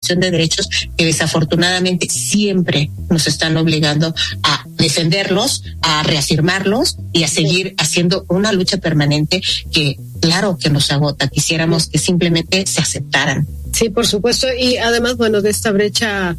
cuestión de derechos que desafortunadamente siempre nos están obligando a defenderlos, a reafirmarlos y a seguir haciendo una lucha permanente que, claro, que nos agota. Quisiéramos que simplemente se aceptaran. Sí, por supuesto. Y además, bueno, de esta brecha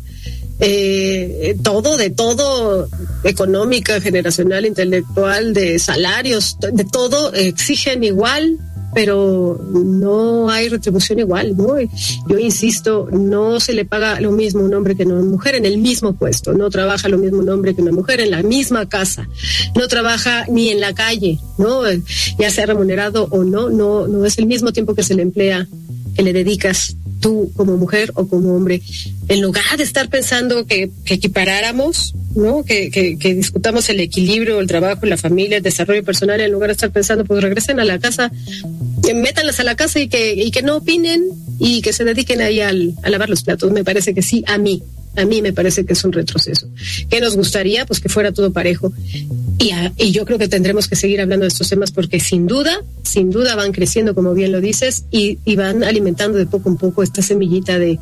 de todo, económica, generacional, intelectual, de salarios, de todo, exigen igual, pero no hay retribución igual, ¿no? Yo insisto, no se le paga lo mismo a un hombre que a una mujer en el mismo puesto, no trabaja lo mismo un hombre que una mujer en la misma casa, no trabaja ni en la calle, ¿no? Ya sea remunerado o no es el mismo tiempo que se le emplea, que le dedicas tú como mujer o como hombre. En lugar de estar pensando que equiparáramos, ¿no? Que discutamos el equilibrio, el trabajo, la familia, el desarrollo personal, en lugar de estar pensando, pues regresen a la casa, métanlas a la casa y que no opinen y que se dediquen ahí a lavar los platos. Me parece que sí, a mí me parece que es un retroceso. ¿Qué nos gustaría? Pues que fuera todo parejo. Y yo creo que tendremos que seguir hablando de estos temas porque sin duda van creciendo, como bien lo dices, y van alimentando de poco en poco esta semillita de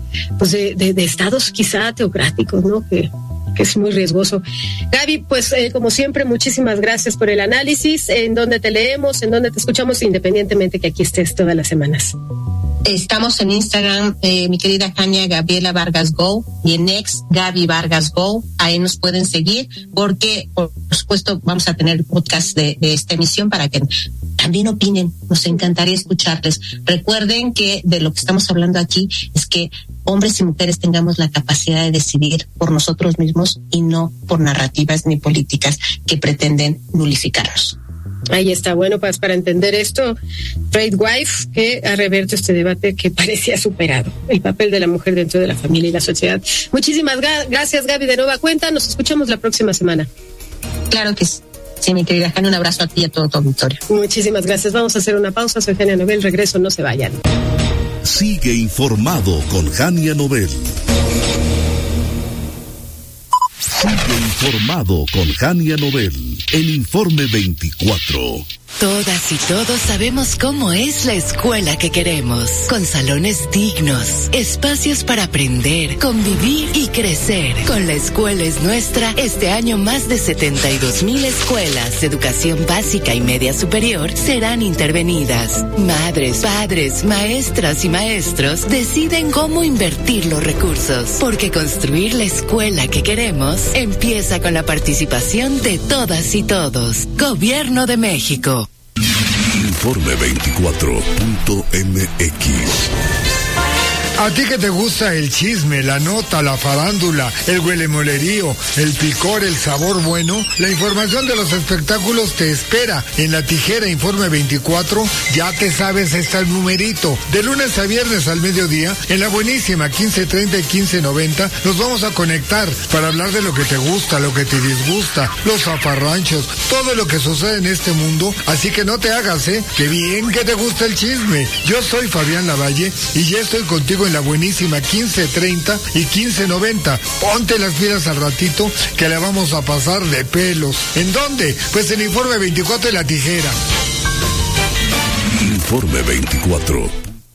estados quizá teocráticos, ¿no? Que es muy riesgoso. Gaby, pues como siempre, muchísimas gracias por el análisis. ¿En dónde te leemos? ¿En dónde te escuchamos? Independientemente que aquí estés todas las semanas. Estamos en Instagram, mi querida Jania, Gabriela Vargas Go, y en X, Gaby Vargas Go. Ahí nos pueden seguir porque, por supuesto, vamos a tener podcast de esta emisión para que también opinen. Nos encantaría escucharles. Recuerden que de lo que estamos hablando aquí es que hombres y mujeres tengamos la capacidad de decidir por nosotros mismos y no por narrativas ni políticas que pretenden nulificarnos. Ahí está, bueno, pues para entender esto, Trade Wife, que ha revertido este debate que parecía superado, el papel de la mujer dentro de la familia y la sociedad. Muchísimas gracias, Gaby, de nueva cuenta, nos escuchamos la próxima semana. Claro que sí, mi querida Jania, un abrazo a ti y a todo tu auditorio. Muchísimas gracias, vamos a hacer una pausa, soy Jania Nobel, regreso, no se vayan. Sigue informado con Jania Nobel. Sigue informado con Jania Nobel en Informe 24. Todas y todos sabemos cómo es la escuela que queremos, con salones dignos, espacios para aprender, convivir y crecer. Con La Escuela es Nuestra, este año más de 72,000 escuelas de educación básica y media superior serán intervenidas. Madres, padres, maestras y maestros deciden cómo invertir los recursos, porque construir la escuela que queremos empieza con la participación de todas y todos. Gobierno de México. Informe 24.mx. A ti que te gusta el chisme, la nota, la farándula, el huelemolerío, el picor, el sabor bueno, la información de los espectáculos te espera en La Tijera Informe 24. Ya te sabes, está el numerito. De lunes a viernes al mediodía, en la buenísima 15:30 y 15:90, nos vamos a conectar para hablar de lo que te gusta, lo que te disgusta, los zafarranchos, todo lo que sucede en este mundo. Así que no te hagas, que bien que te gusta el chisme. Yo soy Fabián Lavalle y ya estoy contigo en la buenísima 15:30 y 15:90. Ponte las pilas al ratito que la vamos a pasar de pelos. ¿En dónde? Pues en Informe 24 de La Tijera. Informe 24.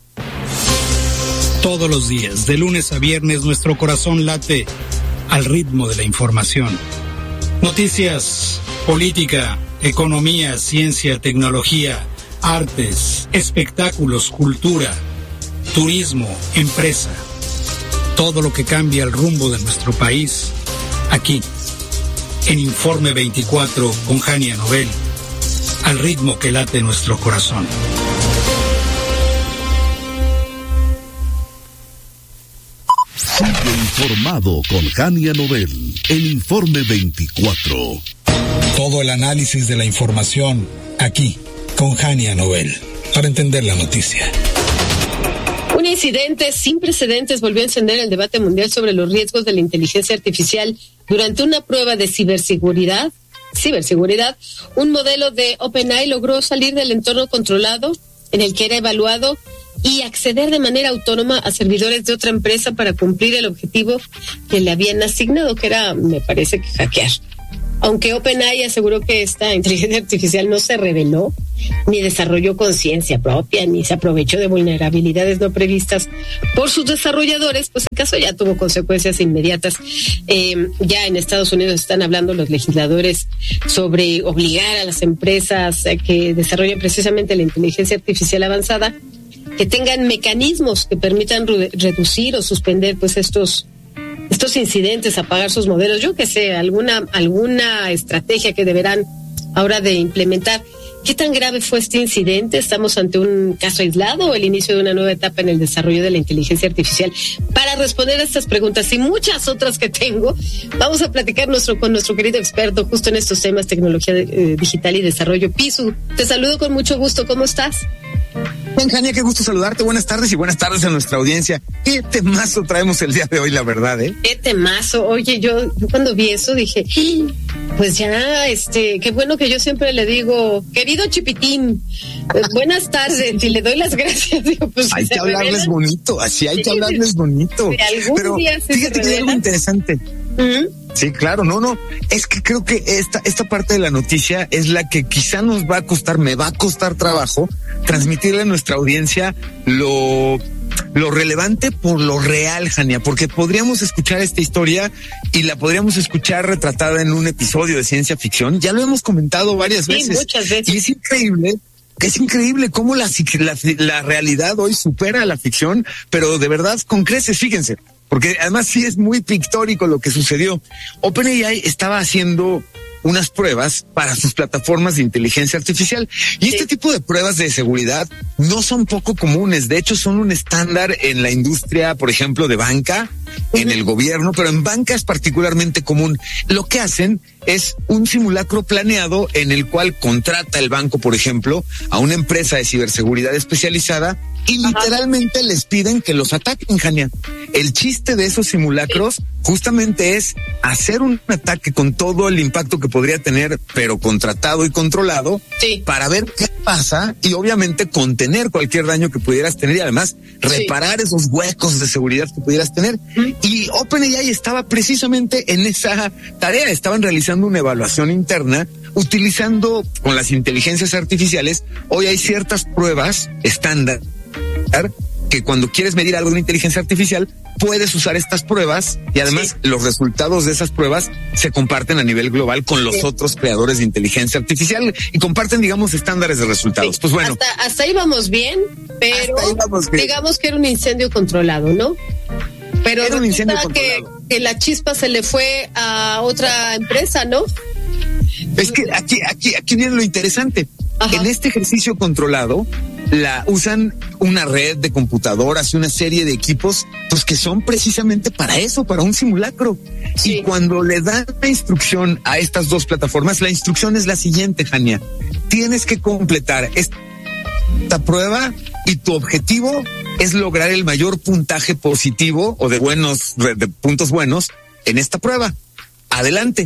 Todos los días, de lunes a viernes, nuestro corazón late al ritmo de la información. Noticias, política, economía, ciencia, tecnología, artes, espectáculos, cultura, turismo, empresa. Todo lo que cambia el rumbo de nuestro país, aquí, en Informe 24 con Jania Nobel, al ritmo que late nuestro corazón. Sigue informado con Jania Nobel en Informe 24. Todo el análisis de la información, aquí, con Jania Nobel, para entender la noticia. Un incidente sin precedentes volvió a encender el debate mundial sobre los riesgos de la inteligencia artificial durante una prueba de ciberseguridad. Un modelo de OpenAI logró salir del entorno controlado en el que era evaluado y acceder de manera autónoma a servidores de otra empresa para cumplir el objetivo que le habían asignado, que era, me parece que hackear. Aunque OpenAI aseguró que esta inteligencia artificial no se reveló, ni desarrolló conciencia propia, ni se aprovechó de vulnerabilidades no previstas por sus desarrolladores, pues el caso ya tuvo consecuencias inmediatas. Ya en Estados Unidos están hablando los legisladores sobre obligar a las empresas que desarrollen precisamente la inteligencia artificial avanzada que tengan mecanismos que permitan reducir o suspender pues estos incidentes, apagar sus modelos, yo qué sé, alguna estrategia que deberán ahora de implementar. ¿Qué tan grave fue este incidente? ¿Estamos ante un caso aislado o el inicio de una nueva etapa en el desarrollo de la inteligencia artificial? Para responder a estas preguntas y muchas otras que tengo, vamos a platicar con nuestro querido experto justo en estos temas, tecnología digital y desarrollo. Pisu, te saludo con mucho gusto. ¿Cómo estás? Bien, Jania, qué gusto saludarte. Buenas tardes y buenas tardes a nuestra audiencia. Qué temazo traemos el día de hoy, la verdad, ¿eh? Qué temazo. Oye, yo cuando vi eso dije, pues ya, qué bueno que yo siempre le digo, querido Chipitín, buenas tardes, y le doy las gracias. Digo, pues hay que hablarles bonito, así hay que hablarles bonito. Pero fíjate que hay algo interesante. Sí, claro, no, es que creo que esta parte de la noticia es la que quizá me va a costar trabajo transmitirle a nuestra audiencia lo relevante por lo real, Jania, porque podríamos escuchar esta historia y la podríamos escuchar retratada en un episodio de ciencia ficción. Ya lo hemos comentado varias veces. Muchas veces. Y es increíble cómo la realidad hoy supera a la ficción, pero de verdad con creces, fíjense. Porque además sí es muy pictórico lo que sucedió. OpenAI estaba haciendo unas pruebas para sus plataformas de inteligencia artificial. Y este tipo de pruebas de seguridad no son poco comunes. De hecho, son un estándar en la industria, por ejemplo, de banca, en el gobierno, pero en banca es particularmente común. Lo que hacen es un simulacro planeado en el cual contrata el banco, por ejemplo, a una empresa de ciberseguridad especializada y literalmente les piden que los ataquen, Jania. El chiste de esos simulacros justamente es hacer un ataque con todo el impacto que podría tener, pero contratado y controlado, para ver qué pasa y obviamente contener cualquier daño que pudieras tener y además reparar esos huecos de seguridad que pudieras tener. Y OpenAI estaba precisamente en esa tarea, estaban realizando una evaluación interna utilizando con las inteligencias artificiales. Hoy hay ciertas pruebas estándar que cuando quieres medir algo de una inteligencia artificial puedes usar estas pruebas y además los resultados de esas pruebas se comparten a nivel global con los otros creadores de inteligencia artificial y comparten, digamos, estándares de resultados. Pues bueno. Hasta ahí vamos bien, pero digamos que era un incendio controlado, ¿no? Pero era un incendio que la chispa se le fue a otra empresa, ¿no? Es que aquí viene lo interesante. Ajá. En este ejercicio controlado, usan una red de computadoras y una serie de equipos, pues que son precisamente para eso, para un simulacro. Sí. Y cuando le dan la instrucción a estas dos plataformas, la instrucción es la siguiente, Jania. Tienes que completar esta prueba y tu objetivo es lograr el mayor puntaje positivo o de puntos buenos en esta prueba. Adelante.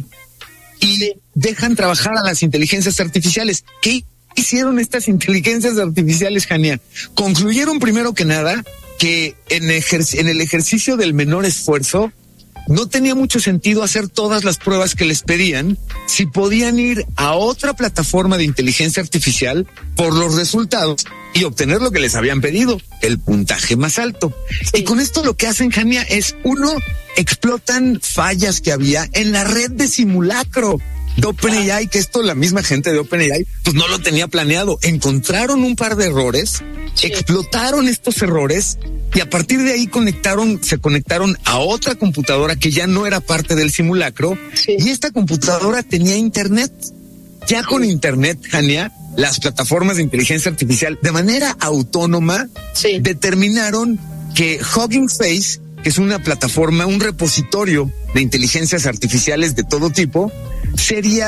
Y dejan trabajar a las inteligencias artificiales. ¿Qué hicieron estas inteligencias artificiales, Jania? Concluyeron primero que nada que en el ejercicio del menor esfuerzo no tenía mucho sentido hacer todas las pruebas que les pedían si podían ir a otra plataforma de inteligencia artificial por los resultados y obtener lo que les habían pedido, el puntaje más alto. Sí. Y con esto lo que hacen, Jania, es explotan fallas que había en la red de simulacro de OpenAI, que esto la misma gente de OpenAI pues no lo tenía planeado. Encontraron un par de errores, explotaron estos errores y a partir de ahí se conectaron a otra computadora que ya no era parte del simulacro y esta computadora tenía internet. Ya con internet, Jania, las plataformas de inteligencia artificial de manera autónoma determinaron que Hugging Face, que es una plataforma, un repositorio de inteligencias artificiales de todo tipo, sería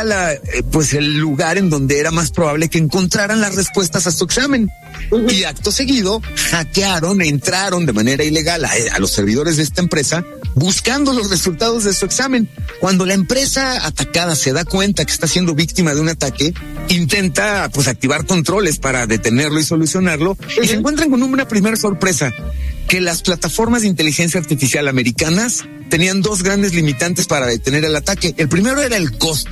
el lugar en donde era más probable que encontraran las respuestas a su examen. Y acto seguido entraron de manera ilegal a los servidores de esta empresa buscando los resultados de su examen. Cuando la empresa atacada se da cuenta que está siendo víctima de un ataque, intenta activar controles para detenerlo y solucionarlo y se encuentran con una primera sorpresa, que las plataformas de inteligencia artificial americanas tenían dos grandes limitantes para detener el ataque. El primero era el costo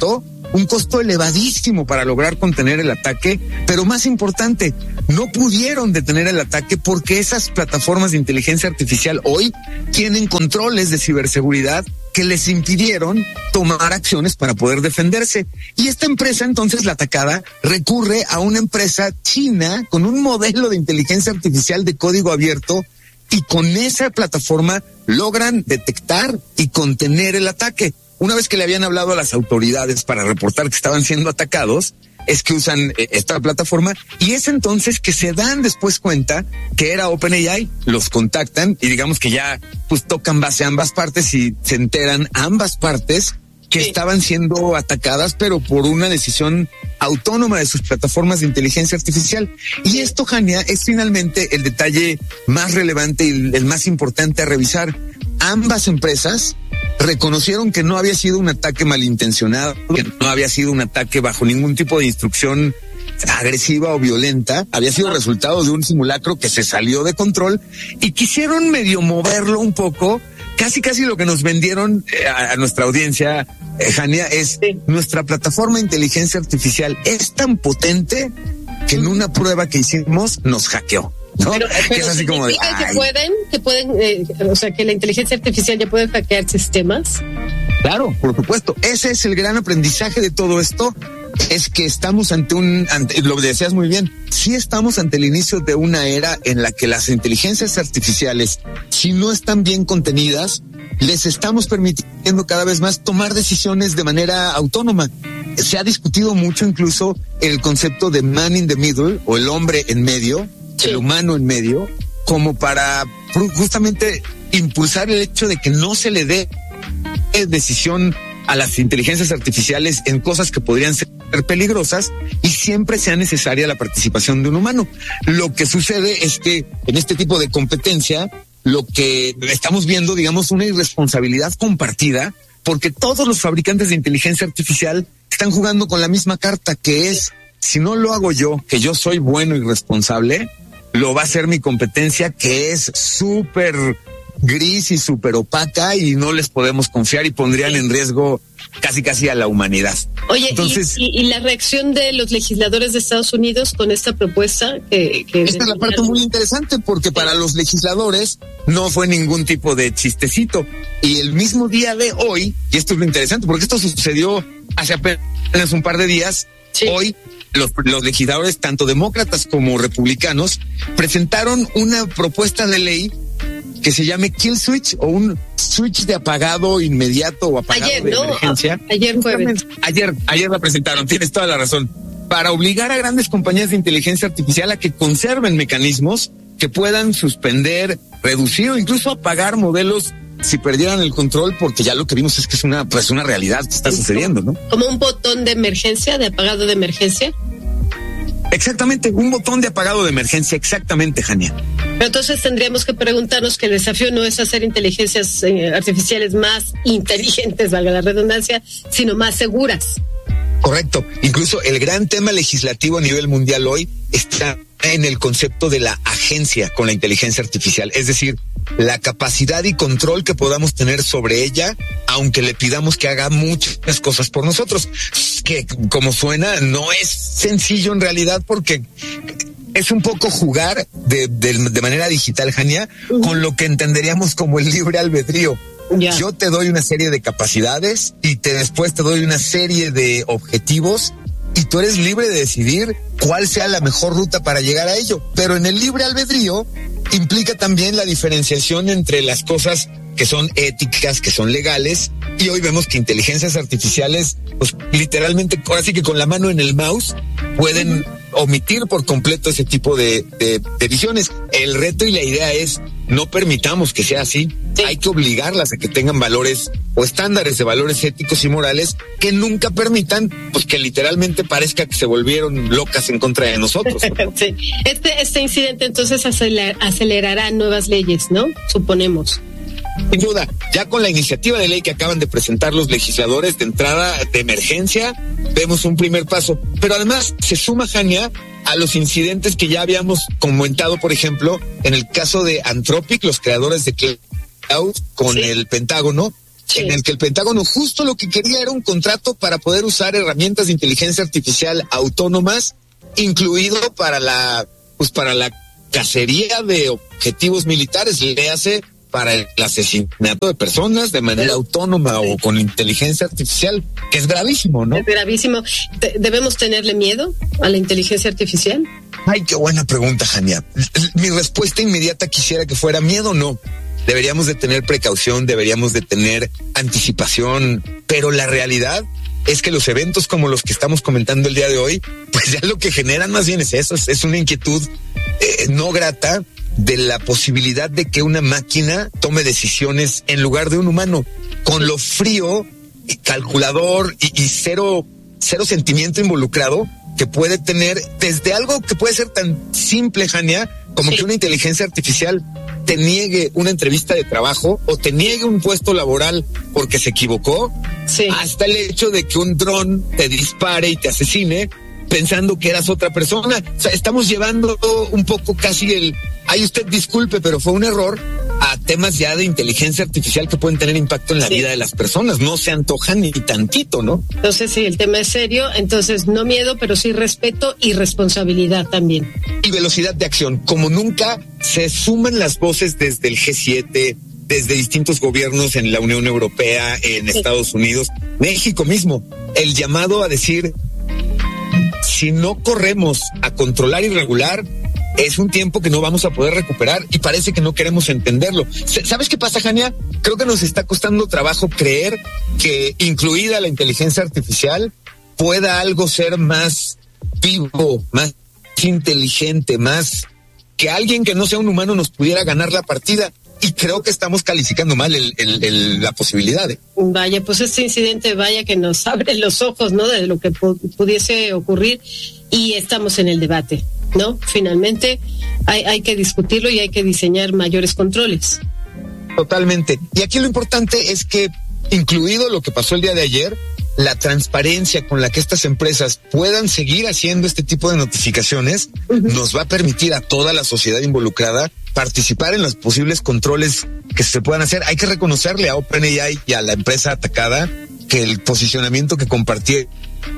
un costo elevadísimo para lograr contener el ataque, pero más importante, no pudieron detener el ataque porque esas plataformas de inteligencia artificial hoy tienen controles de ciberseguridad que les impidieron tomar acciones para poder defenderse. Y esta empresa, entonces, la atacada, recurre a una empresa china con un modelo de inteligencia artificial de código abierto, y con esa plataforma logran detectar y contener el ataque. Una vez que le habían hablado a las autoridades para reportar que estaban siendo atacados, es que usan esta plataforma, y es entonces que se dan después cuenta que era OpenAI. Los contactan y digamos que ya pues tocan base a ambas partes y se enteran ambas partes que estaban siendo atacadas, pero por una decisión autónoma de sus plataformas de inteligencia artificial. Y esto, Jania, es finalmente el detalle más relevante y el más importante a revisar. Ambas empresas reconocieron que no había sido un ataque malintencionado, que no había sido un ataque bajo ningún tipo de instrucción agresiva o violenta, había sido resultado de un simulacro que se salió de control, y quisieron medio moverlo un poco. Casi lo que nos vendieron a nuestra audiencia, Jania, es nuestra plataforma de inteligencia artificial es tan potente que en una prueba que hicimos nos hackeó, ¿no? Pero es así como de, que pueden, o sea, que la inteligencia artificial ya puede hackear sistemas. Claro, por supuesto. Ese es el gran aprendizaje de todo esto. Es que estamos ante lo decías muy bien, sí estamos ante el inicio de una era en la que las inteligencias artificiales, si no están bien contenidas, les estamos permitiendo cada vez más tomar decisiones de manera autónoma. Se ha discutido mucho incluso el concepto de man in the middle, o el hombre en medio, el humano en medio, como para justamente impulsar el hecho de que no se le dé decisión a las inteligencias artificiales en cosas que podrían ser peligrosas, y siempre sea necesaria la participación de un humano. Lo que sucede es que en este tipo de competencia, lo que estamos viendo, digamos, una irresponsabilidad compartida, porque todos los fabricantes de inteligencia artificial están jugando con la misma carta, que es, si no lo hago yo, que yo soy bueno y responsable, lo va a hacer mi competencia, que es súper gris y súper opaca, y no les podemos confiar y pondrían en riesgo casi a la humanidad. Oye, entonces, y la reacción de los legisladores de Estados Unidos con esta propuesta esta es la parte muy interesante, porque para los legisladores no fue ningún tipo de chistecito, y el mismo día de hoy, y esto es lo interesante porque esto sucedió hace apenas un par de días, hoy los legisladores, tanto demócratas como republicanos, presentaron una propuesta de ley que se llame Kill Switch, o un switch de apagado inmediato o apagado de emergencia. Ayer jueves. Ayer la presentaron, tienes toda la razón, para obligar a grandes compañías de inteligencia artificial a que conserven mecanismos que puedan suspender, reducir o incluso apagar modelos si perdieran el control, porque ya lo que vimos es que es una realidad que está sucediendo, ¿no? Como un botón de emergencia, de apagado de emergencia. Exactamente, un botón de apagado de emergencia, exactamente, Jania. Pero entonces tendríamos que preguntarnos que el desafío no es hacer inteligencias artificiales más inteligentes, valga la redundancia, sino más seguras. Correcto. Incluso el gran tema legislativo a nivel mundial hoy está en el concepto de la agencia con la inteligencia artificial, es decir, la capacidad y control que podamos tener sobre ella, aunque le pidamos que haga muchas cosas por nosotros, que como suena no es sencillo en realidad, porque es un poco jugar de manera digital, Jania, con lo que entenderíamos como el libre albedrío. Yeah. Yo te doy una serie de capacidades y después te doy una serie de objetivos, y tú eres libre de decidir cuál sea la mejor ruta para llegar a ello. Pero en el libre albedrío implica también la diferenciación entre las cosas que son éticas, que son legales, y hoy vemos que inteligencias artificiales, pues literalmente, ahora sí que con la mano en el mouse, pueden omitir por completo ese tipo de visiones. El reto y la idea es, no permitamos que sea así. Sí. Hay que obligarlas a que tengan valores o estándares de valores éticos y morales que nunca permitan, pues, que literalmente parezca que se volvieron locas en contra de nosotros, ¿no? Sí. Este incidente entonces acelerará nuevas leyes, ¿no? Suponemos. Sin duda, ya con la iniciativa de ley que acaban de presentar los legisladores de entrada de emergencia, vemos un primer paso. Pero además se suma, Jania, a los incidentes que ya habíamos comentado, por ejemplo, en el caso de Anthropic, los creadores de Cloud con el Pentágono, en el que el Pentágono justo lo que quería era un contrato para poder usar herramientas de inteligencia artificial autónomas, incluido para la cacería de objetivos militares, le hace para el asesinato de personas de manera autónoma o con inteligencia artificial, que es gravísimo, ¿no? Es gravísimo. ¿Debemos tenerle miedo a la inteligencia artificial? Ay, qué buena pregunta, Jania. Mi respuesta inmediata quisiera que fuera miedo, no. Deberíamos de tener precaución, deberíamos de tener anticipación, pero la realidad es que los eventos como los que estamos comentando el día de hoy, pues ya lo que generan más bien es eso, es una inquietud no grata de la posibilidad de que una máquina tome decisiones en lugar de un humano, con lo frío, calculador y cero sentimiento involucrado que puede tener desde algo que puede ser tan simple, Jania, como que una inteligencia artificial te niegue una entrevista de trabajo o te niegue un puesto laboral porque se equivocó, hasta el hecho de que un dron te dispare y te asesine pensando que eras otra persona. O sea, estamos llevando un poco casi ay, usted disculpe, pero fue un error, a temas ya de inteligencia artificial que pueden tener impacto en la vida de las personas. No se antojan ni tantito, ¿no? Entonces, sí, el tema es serio. Entonces, no miedo, pero sí respeto y responsabilidad también. Y velocidad de acción. Como nunca se suman las voces desde el G7, desde distintos gobiernos en la Unión Europea, en Estados Unidos, México mismo. El llamado a decir, si no corremos a controlar y regular, es un tiempo que no vamos a poder recuperar y parece que no queremos entenderlo. ¿Sabes qué pasa, Jania? Creo que nos está costando trabajo creer que, incluida la inteligencia artificial, pueda algo ser más vivo, más inteligente, más que alguien que no sea un humano nos pudiera ganar la partida. Y creo que estamos calificando mal la posibilidad. Vaya, pues este incidente, vaya que nos abre los ojos, ¿no? De lo que pudiese ocurrir, y estamos en el debate, ¿no? Finalmente hay que discutirlo y hay que diseñar mayores controles. Totalmente. Y aquí lo importante es que, incluido lo que pasó el día de ayer, la transparencia con la que estas empresas puedan seguir haciendo este tipo de notificaciones nos va a permitir a toda la sociedad involucrada participar en los posibles controles que se puedan hacer. Hay que reconocerle a OpenAI y a la empresa atacada que el posicionamiento que compartieron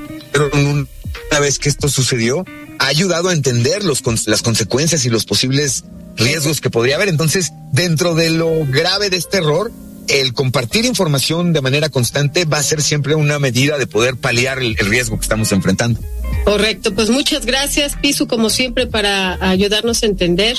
una vez que esto sucedió ha ayudado a entender las consecuencias y los posibles riesgos que podría haber. Entonces, dentro de lo grave de este error, el compartir información de manera constante va a ser siempre una medida de poder paliar el riesgo que estamos enfrentando. Correcto, pues muchas gracias, Pisu, como siempre, para ayudarnos a entender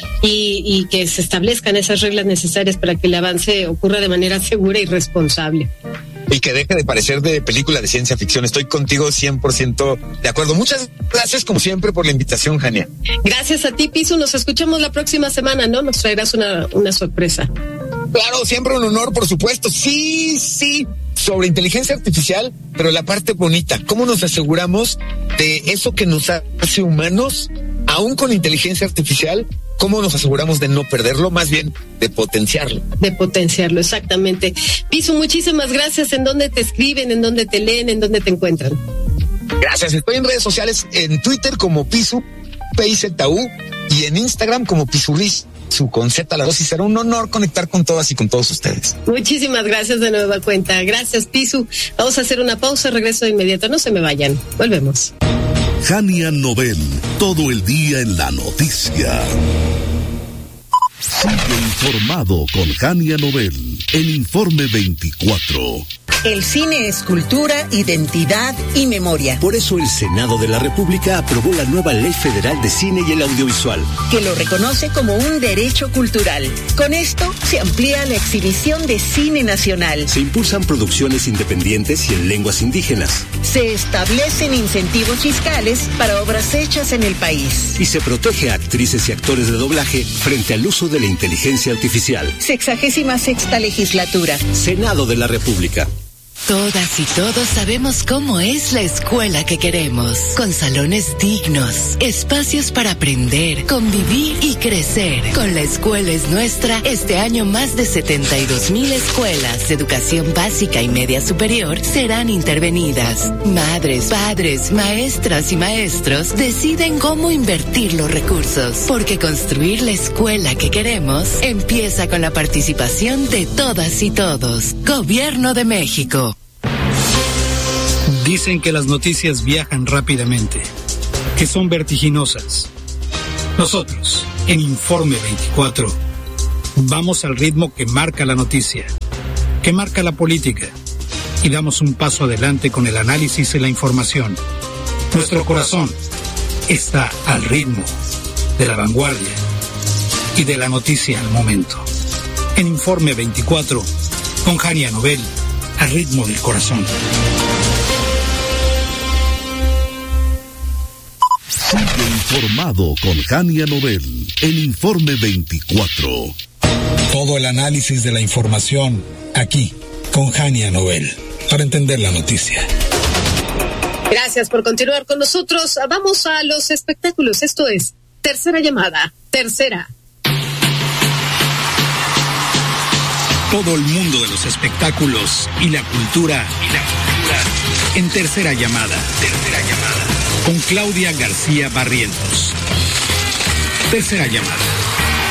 y que se establezcan esas reglas necesarias para que el avance ocurra de manera segura y responsable. Y que deje de parecer de película de ciencia ficción. Estoy contigo 100% de acuerdo. Muchas gracias, como siempre, por la invitación, Jania. Gracias a ti, Pisu. Nos escuchamos la próxima semana, ¿no? Nos traerás una sorpresa. Claro, siempre un honor, por supuesto. Sí, sobre inteligencia artificial, pero la parte bonita. ¿Cómo nos aseguramos de eso que nos hace humanos, aún con inteligencia artificial? ¿Cómo nos aseguramos de no perderlo? Más bien, de potenciarlo. De potenciarlo, exactamente. Pisu, muchísimas gracias. ¿En dónde te escriben? ¿En dónde te leen? ¿En dónde te encuentran? Gracias. Estoy en redes sociales, en Twitter como Pisu, PIZU, y en Instagram como Pisurris, con Z a la 2, y será un honor conectar con todas y con todos ustedes. Muchísimas gracias de nueva cuenta. Gracias, Pisu. Vamos a hacer una pausa, regreso de inmediato. No se me vayan. Volvemos. Jania Nobel, todo el día en la noticia. Sigue informado con Jania Nobel en Informe 24. El cine es cultura, identidad y memoria. Por eso el Senado de la República aprobó la nueva Ley Federal de Cine y el Audiovisual, que lo reconoce como un derecho cultural. Con esto se amplía la exhibición de cine nacional. Se impulsan producciones independientes y en lenguas indígenas. Se establecen incentivos fiscales para obras hechas en el país. Y se protege a actrices y actores de doblaje frente al uso de la inteligencia artificial. 66ª legislatura. Senado de la República. Todas y todos sabemos cómo es la escuela que queremos, con salones dignos, espacios para aprender, convivir y crecer. Con La Escuela es Nuestra, este año más de 72,000 escuelas de educación básica y media superior serán intervenidas. Madres, padres, maestras y maestros deciden cómo invertir los recursos, porque construir la escuela que queremos empieza con la participación de todas y todos. Gobierno de México. Dicen que las noticias viajan rápidamente, que son vertiginosas. Nosotros, en Informe 24, vamos al ritmo que marca la noticia, que marca la política, y damos un paso adelante con el análisis y la información. Nuestro corazón está al ritmo de la vanguardia y de la noticia al momento. En Informe 24, con Jania Nobel, al ritmo del corazón. Sigue informado con Jania Nobel en Informe 24. Todo el análisis de la información aquí con Jania Nobel para entender la noticia. Gracias por continuar con nosotros. Vamos a los espectáculos. Esto es Tercera Llamada. Tercera. Todo el mundo de los espectáculos y la cultura en Tercera Llamada. Tercera Llamada. Con Claudia García Barrientos. Tercera Llamada.